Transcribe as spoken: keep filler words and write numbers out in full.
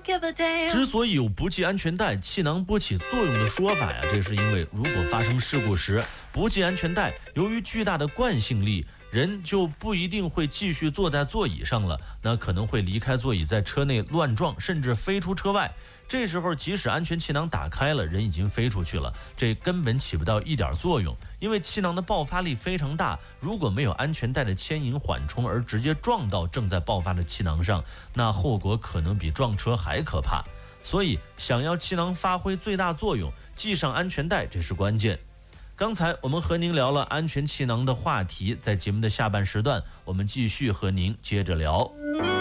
之所以有不系安全带气囊不起作用的说法呀，这是因为如果发生事故时不系安全带，由于巨大的惯性力，人就不一定会继续坐在座椅上了，那可能会离开座椅，在车内乱撞，甚至飞出车外。这时候即使安全气囊打开了，人已经飞出去了，这根本起不到一点作用，因为气囊的爆发力非常大，如果没有安全带的牵引缓冲而直接撞到正在爆发的气囊上，那后果可能比撞车还可怕。所以想要气囊发挥最大作用，系上安全带，这是关键。刚才我们和您聊了安全气囊的话题，在节目的下半时段，我们继续和您接着聊。